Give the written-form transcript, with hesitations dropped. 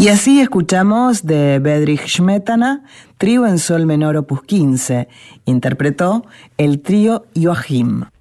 Y así escuchamos de Bedřich Smetana, Trío en Sol menor opus 15. Interpretó el trío Joachim.